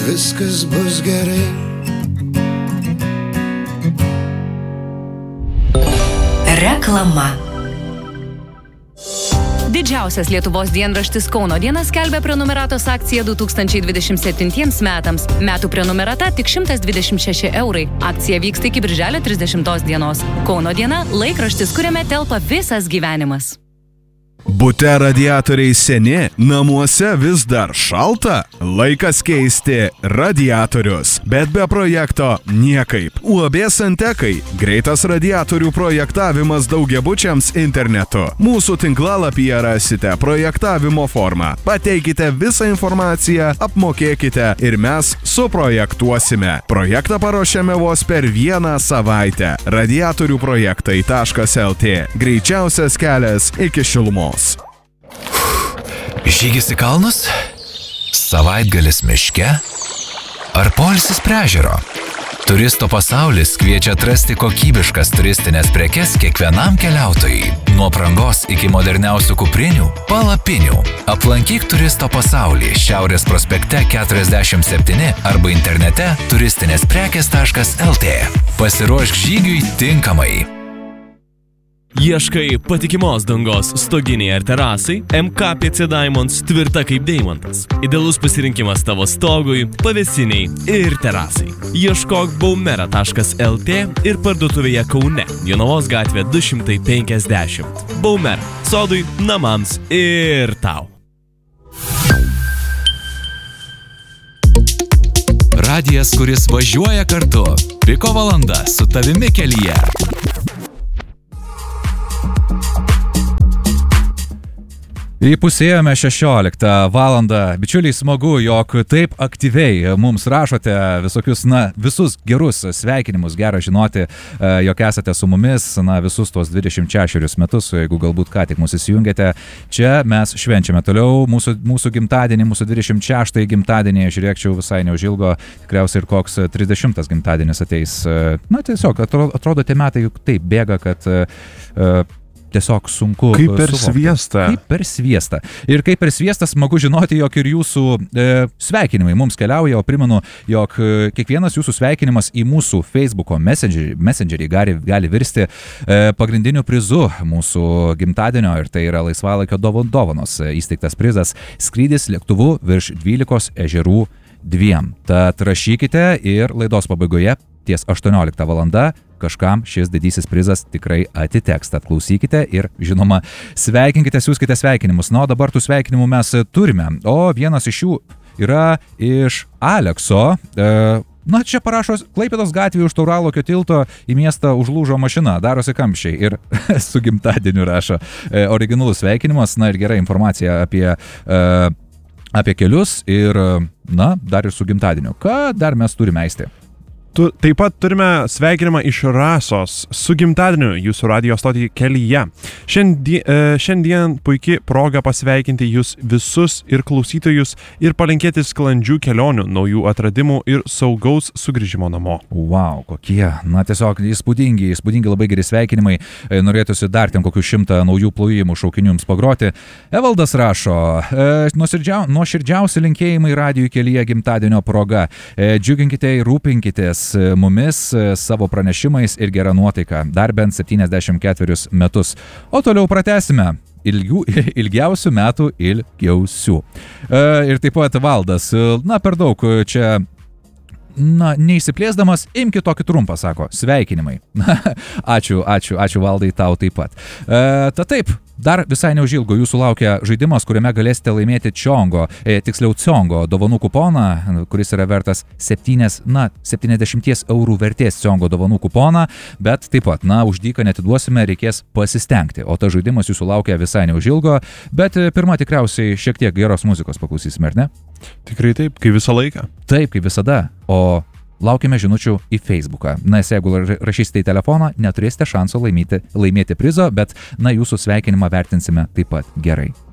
viskas bus gerai. Reklama. Didžiausias Lietuvos dienraštis Kauno diena skelbia prenumeratos akciją 2027 metams. Metų prenumerata tik 126 €. Akcija vyksta iki birželio 30 dienos. Kauno diena – laikraštis, kuriame telpa visas gyvenimas. Bute radiatoriai seni, namuose vis dar šalta? Laikas keisti radiatorius. Bet be projekto niekaip. UAB Santekai – greitas radiatorių projektavimas daugiabučiams internetu. Mūsų tinklalapyje rasite projektavimo formą. Pateikite visą informaciją, apmokėkite ir mes suprojektuosime. Projektą paruošėme vos per 1 savaitę. Radiatoriųprojektai.lt – greičiausias kelias iki šilumos. Žygis į kalnus? Savaitgalis miške? Ar poilsis prie ežero? Turisto pasaulis kviečia atrasti kokybiškas turistinės prekes kiekvienam keliautojui. Nuo prangos iki moderniausių kuprinių, palapinių. Aplankyk turisto pasaulį Šiaurės prospekte 47 arba internete turistinėsprekės.lt. Pasiruošk žygiui tinkamai. Ieškai patikimos dangos stoginiai ar terasai? MKPC Diamonds tvirta kaip deimantas. Idealus pasirinkimas tavo stogui, pavėsiniai ir terasai. Ieškok baumera.lt ir parduotuvėje Kaune, Jonavos gatvė 250. Baumera. Sodui, namams ir tau. Radijas, kuris važiuoja kartu. Piko valanda su tavimi kelyje. Įpusėjome 16 valandą. Bičiuliai, smagu, jog taip aktyviai mums rašote visus gerus sveikinimus. Gera žinoti, jog esate su mumis, visus tos 26 metus, jeigu galbūt ką tik mūsų įsijungėte. Čia mes švenčiame toliau mūsų gimtadienį, mūsų 26 gimtadienį. Žiūrėkčiau visai neužilgo, tikriausiai ir koks 30 gimtadienis ateis. Tiesiog atrodo tie metai juk taip bėga, kad tiesiog sunku kaip per suvokti. Sviestą. Kaip per sviestą. Ir kaip per sviestą smagu žinoti, jog ir jūsų sveikinimai mums keliauja, o primenu, jog kiekvienas jūsų sveikinimas į mūsų Facebooko messengerį gali virsti pagrindiniu prizu mūsų gimtadienio, ir tai yra laisvalaikio dovanos įsteigtas prizas skrydis lėktuvu virš 12 ežerų 2. Tad rašykite ir laidos pabaigoje ties 18 valanda kažkam šis didysis prizas tikrai atiteks. Tad klausykite ir, žinoma, sveikinkite, siųskite sveikinimus. O dabar tų sveikinimų mes turime. O vienas iš jų yra iš Alekso. Čia parašo: Klaipėdos gatvėje už Tauralokio tilto į miestą užlūžo mašina, darosi kamščiai. Ir su gimtadieniu rašo originalus sveikinimas. Ir gera informacija apie kelius ir, dar ir su gimtadieniu. Ką dar mes turime, Aisti? Taip pat turime sveikinimą iš Rasos su gimtadieniu jūsų radijo stotį kelyje. Šiandien puikiai proga pasveikinti jūs visus ir klausytojus ir palinkėti sklandžių kelionių, naujų atradimų ir saugaus sugrįžimo namo. Wow, kokie, tiesiog įspūdingi labai geri sveikinimai. Norėtųsi dar ten kokių 100 naujų plojimų šaukinių jums pagroti. Evaldas rašo: nuoširdžiausi linkėjimai radijų kelyje gimtadienio proga. Džiuginkite ir rūpinkitės mumis savo pranešimais ir gera nuotaika. Dar bent 74 metus. O toliau pratęsime. Ilgiausių metų ilgiausių. Ir taip pat Valdas. Per daug čia neįsiplėsdamas, imki tokį trumpą, sako. Sveikinimai. Ačiū Valdai, tau taip pat. Taip, dar visai neužilgo jūsų laukia žaidimas, kuriame galėsite laimėti Ciongo dovanų kuponą, kuris yra vertas 70 € vertės Ciongo dovanų kuponą, bet taip pat, už dyką netiduosime, reikės pasistengti. O tas žaidimas jūsų laukia visai neužilgo, bet pirmą tikriausiai šiek tiek geros muzikos paklausysime, ar ne? Tikrai taip, kaip visą laiką. Taip, kaip visada. O laukime žinučių į Facebooką. Jeigu rašysite į telefoną, neturėsite šansų laimėti prizo, bet jūsų sveikinimą vertinsime taip pat gerai.